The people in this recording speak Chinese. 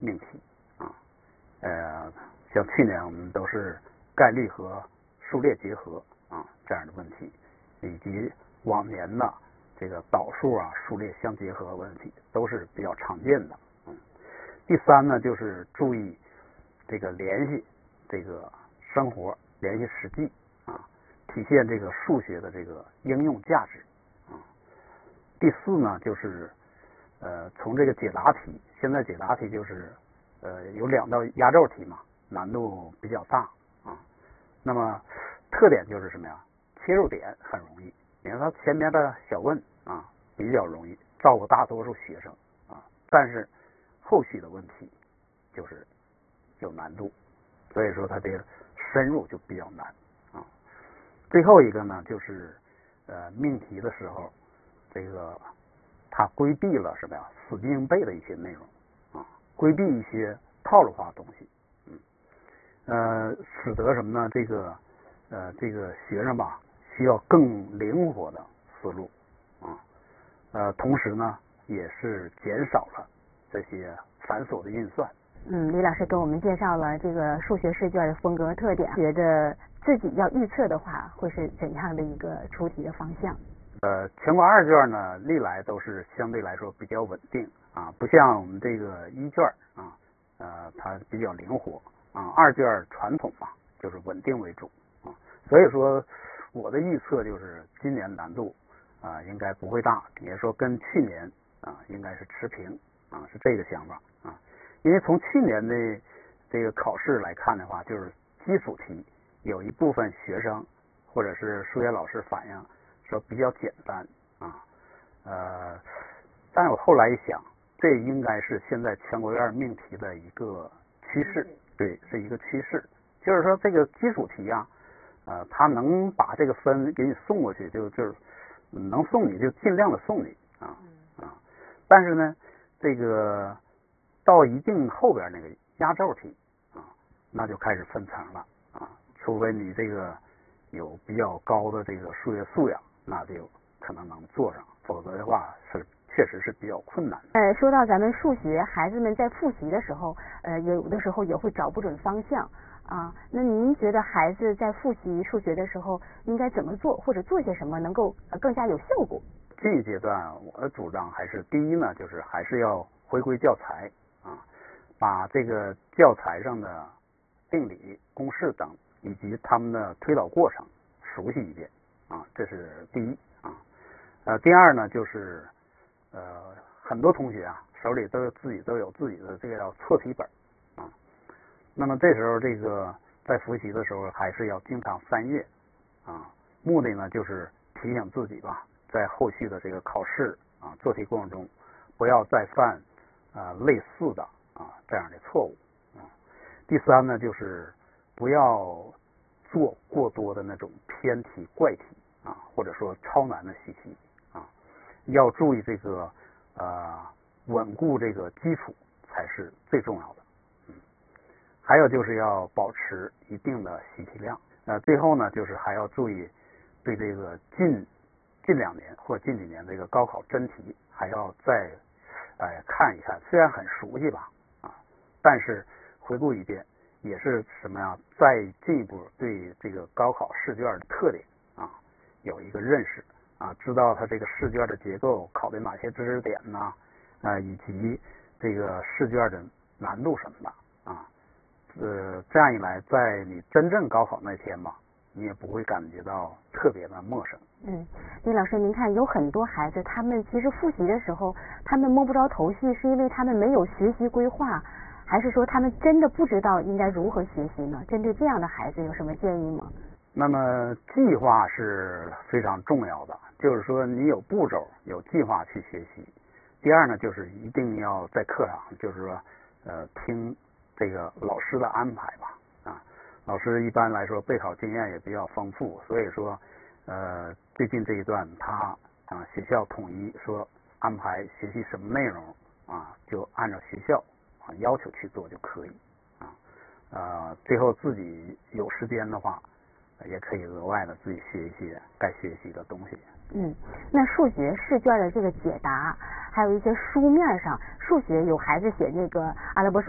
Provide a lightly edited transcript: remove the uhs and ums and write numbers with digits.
命题啊。像去年我们都是概率和数列结合啊这样的问题，以及往年的这个导数啊数列相结合问题都是比较常见的。第三呢，就是注意这个联系这个生活，联系实际啊，体现这个数学的这个应用价值啊。第四呢，就是从这个解答题，现在解答题就是有2道压轴题嘛，难度比较大啊。那么特点就是什么呀？切入点很容易，你看它前面的小问啊比较容易照顾大多数学生啊，但是后续的问题就是有难度，所以说它这个深入就比较难啊。最后一个呢，就是命题的时候，这个它规避了什么呀？死记硬背的一些内容啊，规避一些套路化的东西，使得什么呢？这个学生吧，需要更灵活的思路啊，同时呢，也是减少了这些繁琐的运算。 李老师给我们介绍了这个数学试卷的风格特点，觉得自己要预测的话，会是怎样的一个出题的方向？ 全国2卷呢，历来都是相对来说比较稳定啊，不像我们这个1卷啊，它比较灵活啊。2卷传统嘛，就是稳定为主啊，所以说我的预测就是今年难度啊应该不会大，也说跟去年啊应该是持平啊，是这个想法啊。因为从去年的这个考试来看的话，就是基础题有一部分学生或者是数学老师反映说比较简单啊，但是我后来一想，这应该是现在全国院命题的一个趋势，对，是一个趋势，就是说这个基础题啊，他能把这个分给你送过去，就是能送你就尽量的送你啊，但是呢，这个到一定后边那个压轴题啊，那就开始分层了啊，除非你这个有比较高的这个数学素养，那就可能能做上，否则的话是确实是比较困难的。 说到咱们数学，孩子们在复习的时候，有的时候也会找不准方向啊。那您觉得孩子在复习数学的时候应该怎么做，或者做些什么能够更加有效果？ 这一阶段我的主张还是第一呢，就是还是要回归教材啊，把这个教材上的定理、公式等以及他们的推导过程熟悉一遍啊，这是第一啊。第二呢，就是很多同学啊手里都有自己的这个叫错题本啊。那么这时候这个在复习的时候还是要经常翻阅啊，目的呢就是提醒自己吧，在后续的这个考试啊做题过程中，不要再犯类似的这样的错误啊。第三呢，就是不要做过多的那种偏题、怪题啊，或者说超难的习题啊，要注意这个稳固这个基础才是最重要的。还有就是要保持一定的习题量。最后呢，就是还要注意对这个近2年或近几年这个高考真题还要再看一看，虽然很熟悉吧啊，但是回顾一遍也是什么呀？再进一步对这个高考试卷的特点啊有一个认识啊，知道它这个试卷的结构考的哪些知识点呢以及这个试卷的难度什么的啊。这样一来，在你真正高考那天吧，你也不会感觉到特别的陌生。 李老师，您看有很多孩子，他们其实复习的时候，他们摸不着头绪，是因为他们没有学习规划，还是说他们真的不知道应该如何学习呢？针对这样的孩子有什么建议吗？ 那么计划是非常重要的，就是说你有步骤、有计划去学习。第二呢，就是一定要在课上，就是说听这个老师的安排吧啊。老师一般来说备考经验也比较丰富，所以说最近这一段他学校统一说安排学习什么内容啊，就按照学校要求去做就可以最后自己有时间的话，也可以额外的自己学一些该学习的东西。 那数学试卷的这个解答，还有一些书面上数学有孩子写这个阿拉伯数